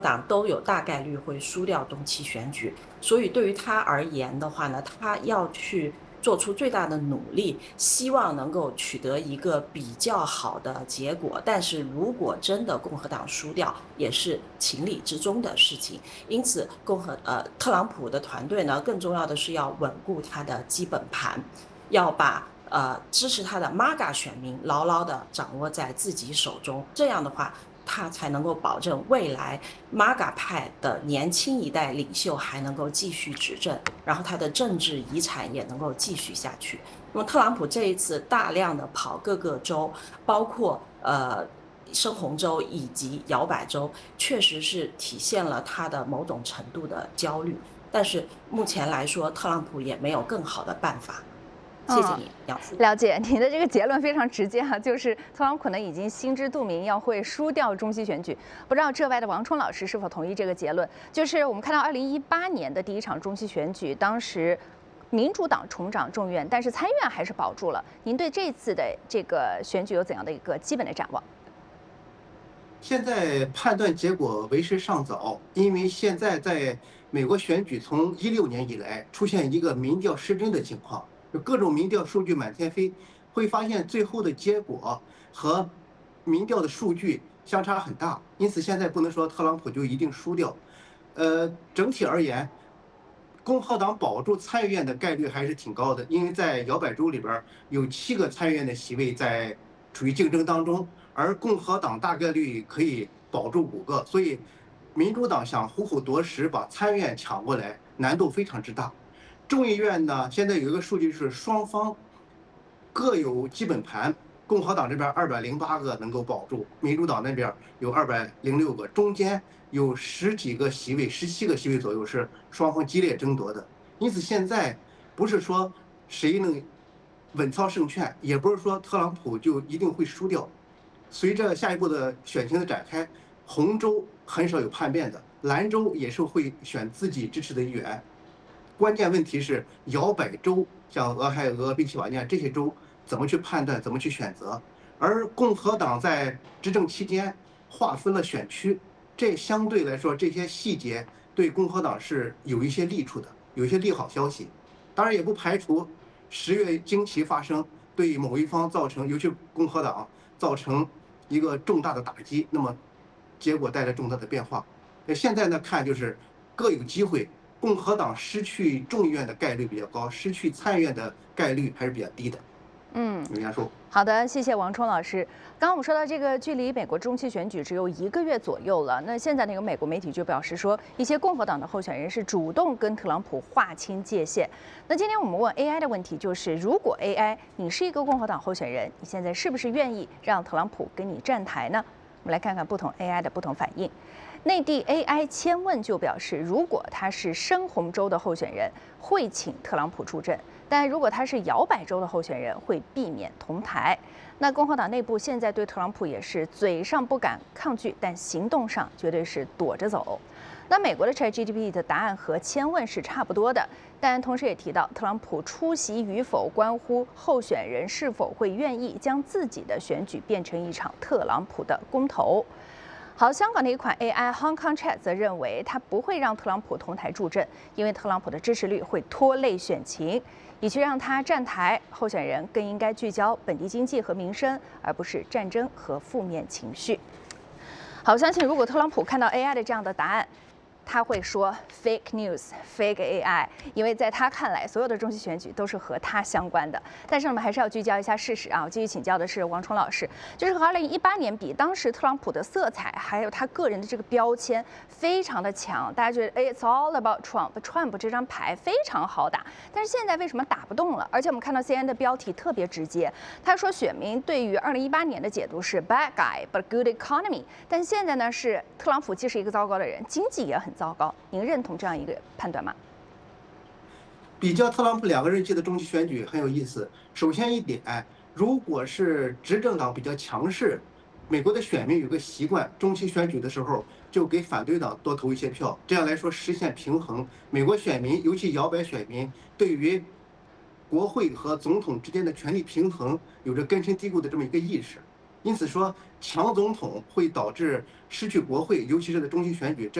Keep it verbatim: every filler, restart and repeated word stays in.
党都有大概率会输掉中期选举，所以对于他而言的话呢，他要去做出最大的努力，希望能够取得一个比较好的结果。但是如果真的共和党输掉，也是情理之中的事情。因此，共和呃特朗普的团队呢，更重要的是要稳固他的基本盘，要把呃支持他的 M A G A 选民牢牢的掌握在自己手中。这样的话，他才能够保证未来 M A G A 派的年轻一代领袖还能够继续执政，然后他的政治遗产也能够继续下去。那么特朗普这一次大量的跑各个州，包括呃深红州以及摇摆州，确实是体现了他的某种程度的焦虑。但是目前来说，特朗普也没有更好的办法。谢谢嗯， 你，杨思。 了解，你的这个结论非常直接哈、啊，就是特朗普呢已经心知肚明要会输掉中期选举。不知道这外的王冲老师是否同意这个结论？就是我们看到二零一八年的第一场中期选举，当时民主党重掌众院，但是参院还是保住了。您对这次的这个选举有怎样的一个基本的展望？ 现在判断结果为时尚早，因为现在在美国选举从一六年以来出现一个民调失真的情况，就各种民调数据满天飞，会发现最后的结果和民调的数据相差很大，因此现在不能说特朗普就一定输掉。呃，整体而言，共和党保住参议院的概率还是挺高的，因为在摇摆州里边有七个参议院的席位在处于竞争当中。而共和党大概率可以保住五个，所以民主党想虎虎夺食把参院抢过来，难度非常之大。众议院呢，现在有一个数据是双方各有基本盘，共和党这边二百零八个能够保住，民主党那边有二百零六个，中间有十几个席位，十七个席位左右是双方激烈争夺的。因此现在不是说谁能稳操胜券，也不是说特朗普就一定会输掉。随着下一步的选情的展开，红州很少有叛变的，蓝州也是会选自己支持的议员。关键问题是摇摆州，像俄亥俄、宾夕法尼亚这些州怎么去判断，怎么去选择？而共和党在执政期间划分了选区，这相对来说这些细节对共和党是有一些利处的，有一些利好消息。当然也不排除十月惊奇发生，对某一方造成，尤其共和党造成一个重大的打击，那么结果带来重大的变化。那现在呢，看就是各有机会，共和党失去众议院的概率比较高，失去参议院的概率还是比较低的。 嗯， 有人说。 好的，谢谢王冲老师。刚刚我们说到这个，距离美国中期选举只有一个月左右了。那现在那个美国媒体就表示说，一些共和党的候选人是主动跟特朗普划清界限。那今天我们问 A I 的问题就是，如果 A I 你是一个共和党候选人，你现在是不是愿意让特朗普跟你站台呢？我们来看看不同 A I 的不同反应。内地 A I 千问就表示，如果他是深红州的候选人，会请特朗普出阵；但如果他是摇摆州的候选人，会避免同台。那共和党内部现在对特朗普也是嘴上不敢抗拒，但行动上绝对是躲着走。那美国的 ChatGPT 的答案和千问是差不多的，但同时也提到，特朗普出席与否关乎候选人是否会愿意将自己的选举变成一场特朗普的公投。好，香港的一款 A I Hong Kong Chat 则认为，他不会让特朗普同台助阵，因为特朗普的支持率会拖累选情。与其让他站台，候选人更应该聚焦本地经济和民生，而不是战争和负面情绪。好，我相信如果特朗普看到 A I 的这样的答案，他会说 fake news, fake A I， 因为在他看来，所有的中期选举都是和他相关的。但是我们还是要聚焦一下事实啊！我继续请教的是王冲老师，就是和二零一八年比，当时特朗普的色彩还有他个人的这个标签非常的强，大家觉得哎 it's all about Trump，Trump 这张牌非常好打。但是现在为什么打不动了？而且我们看到 C N N 的标题特别直接，他说选民对于二零一八年的解读是 bad guy but good economy， 但现在呢是特朗普既是一个糟糕的人，经济也很糟糕。您认同这样一个判断吗？ 比较特朗普两个任期的中期选举很有意思。首先一点，如果是执政党比较强势，美国的选民有个习惯，中期选举的时候就给反对党多投一些票，这样来说实现平衡。美国选民，尤其摇摆选民，对于国会和总统之间的权力平衡有着根深蒂固的这么一个意识。 因此说，强总统会导致失去国会，尤其是在中期选举。这